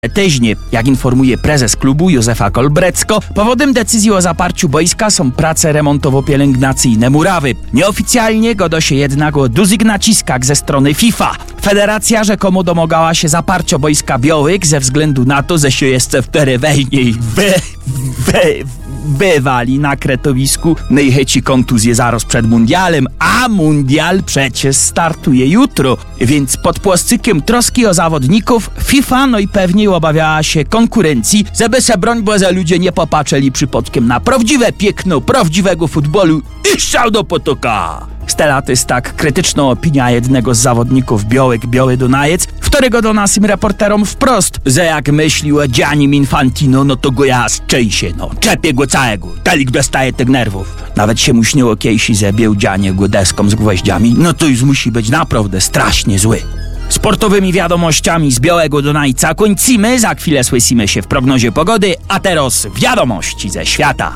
Tyźnie. Jak informuje prezes klubu Józefa Kolbrecko, powodem decyzji o zaparciu boiska są prace remontowo-pielęgnacyjne murawy. Nieoficjalnie godo się jednak o duży naciskach ze strony FIFA. Federacja rzekomo domagała się zaparcia boiska Białych ze względu na to, że się jeszcze w terewejniej bywali na kretowisku. Najchęci kontuzje zaraz przed mundialem, a mundial przecież startuje jutro. Więc pod płaszczykiem troski o zawodników FIFA no i pewnie obawiała się konkurencji, żeby se broń Boże ludzie nie popatrzyli przypadkiem na prawdziwe piękno prawdziwego futbolu i strzał do potoka. Stelaty jest tak krytyczna opinia jednego z zawodników Białek, Biały Dunajec, którego do naszym reporterom wprost, że jak myśli o Giannim Infantino, no to go ja szczęście, czepię go całego, telik dostaje tych nerwów. Nawet się mu śniło kiedyś, że bił Giannie go deską z gwoździami, no to już musi być naprawdę strasznie zły. Sportowymi wiadomościami z Białego Dunajca kończymy, za chwilę słyszymy się w prognozie pogody, a teraz wiadomości ze świata.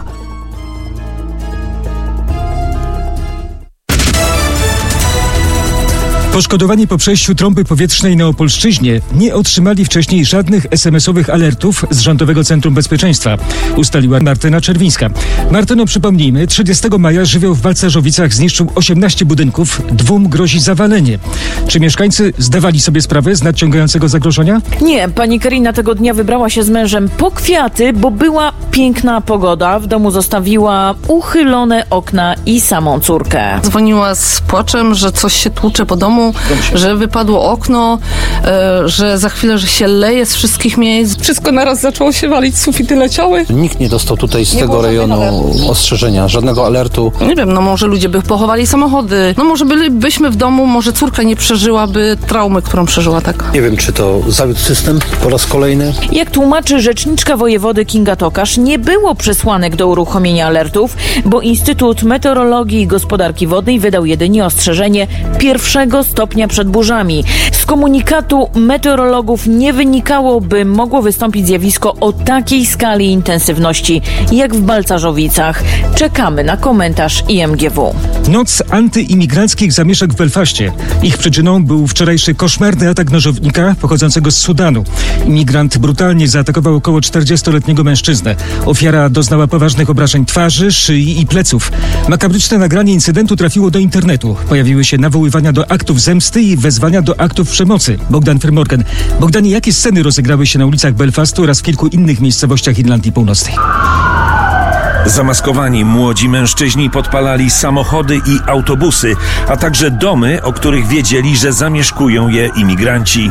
Poszkodowani po przejściu trąby powietrznej na Opolszczyźnie nie otrzymali wcześniej żadnych SMS-owych alertów z Rządowego Centrum Bezpieczeństwa, ustaliła Martyna Czerwińska. Martyno, przypomnijmy, 30 maja żywioł w Balcarzowicach zniszczył 18 budynków, 2 grozi zawalenie. Czy mieszkańcy zdawali sobie sprawę z nadciągającego zagrożenia? Nie, pani Karina tego dnia wybrała się z mężem po kwiaty, bo była piękna pogoda. W domu zostawiła uchylone okna i samą córkę. Dzwoniła z płaczem, że coś się tłucze po domu, że wypadło okno, że za chwilę, że się leje z wszystkich miejsc. Wszystko naraz zaczęło się walić, sufity leciały. Nikt nie dostał tutaj z tego rejonu ostrzeżenia, żadnego alertu. Nie wiem, może ludzie by pochowali samochody, może bylibyśmy w domu, może córka nie przeżyłaby traumy, którą przeżyła, tak. Nie wiem, czy to zawiódł system po raz kolejny. Jak tłumaczy rzeczniczka wojewody Kinga Tokarz, nie było przesłanek do uruchomienia alertów, bo Instytut Meteorologii i Gospodarki Wodnej wydał jedynie ostrzeżenie pierwszego stopnia przed burzami. Z komunikatu meteorologów nie wynikało, by mogło wystąpić zjawisko o takiej skali i intensywności jak w Balcarzowicach. Czekamy na komentarz IMGW. Noc antyimigranckich zamieszek w Belfaście. Ich przyczyną był wczorajszy koszmarny atak nożownika pochodzącego z Sudanu. Imigrant brutalnie zaatakował około 40-letniego mężczyznę. Ofiara doznała poważnych obrażeń twarzy, szyi i pleców. Makabryczne nagranie incydentu trafiło do internetu. Pojawiły się nawoływania do aktów zemsty i wezwania do aktów przemocy. Bogdan Fermorken. Bogdanie, jakie sceny rozegrały się na ulicach Belfastu oraz w kilku innych miejscowościach Irlandii Północnej? Zamaskowani młodzi mężczyźni podpalali samochody i autobusy, a także domy, o których wiedzieli, że zamieszkują je imigranci.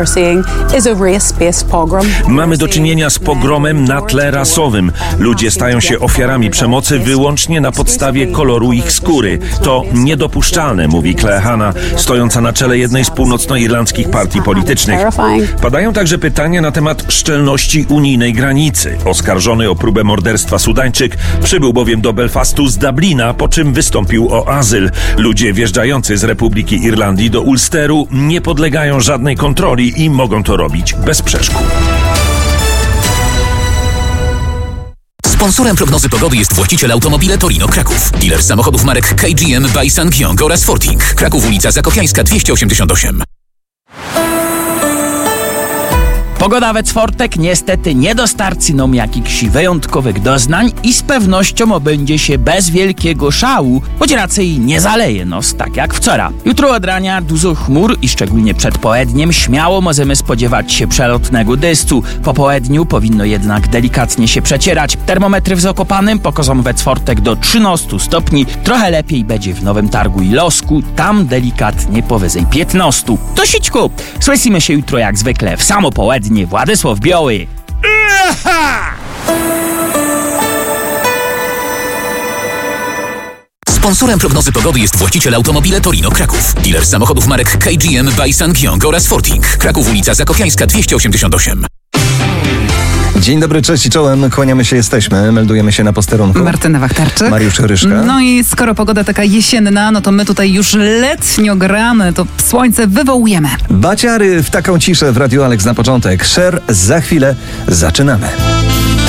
Mamy do czynienia z pogromem na tle rasowym. Ludzie stają się ofiarami przemocy wyłącznie na podstawie koloru ich skóry. To niedopuszczalne, mówi Claire Hanna, stojąca na czele jednej z północnoirlandzkich partii politycznych. Padają także pytania na temat szczelności unijnej granicy. Oskarżony o próbę morderstwa Sudańczyk przybył bowiem do Belfastu z Dublina, po czym wystąpił o azyl. Ludzie wjeżdżający z Republiki Irlandii do Ulsteru nie podlegają żadnej kontroli i mogą to robić bez przeszkód. Sponsorem prognozy pogody jest właściciel Automobile Torino Kraków. Dealer samochodów marek KGM by SsangYong oraz Forting. Kraków, ulica Zakopiańska 288. Pogoda we czwartek niestety nie dostarczy nam jakichś wyjątkowych doznań i z pewnością obędzie się bez wielkiego szału, choć raczej nie zaleje nos tak jak wczoraj. Jutro od rania dużo chmur i szczególnie przed południem śmiało możemy spodziewać się przelotnego deszczu. Po południu powinno jednak delikatnie się przecierać. Termometry w Zakopanem pokażą we czwartek do 13 stopni. Trochę lepiej będzie w Nowym Targu i Losku, tam delikatnie powyżej 15. To sićku! Słyszymy się jutro jak zwykle w samo południe. Władysław Biały. Sponsorem prognozy pogody jest właściciel Automobile Torino Kraków. Dealer samochodów marek KGM by SsangYong oraz Forting. Kraków, ulica Zakopiańska 288. Dzień dobry, cześć i czołem, kłaniamy się, jesteśmy, meldujemy się na posterunku. Martyna Wachtarczyk. Mariusz Ryszka. No i skoro pogoda taka jesienna, no to my tutaj już letnio gramy, to słońce wywołujemy. Baciary w taką ciszę w Radiu Alex na początek. Cher, za chwilę zaczynamy.